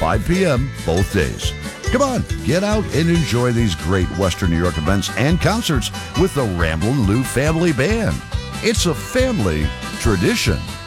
5 p.m. both days. Come on, get out and enjoy these great Western New York events and concerts with the Ramblin' Lou Family Band. It's a family tradition.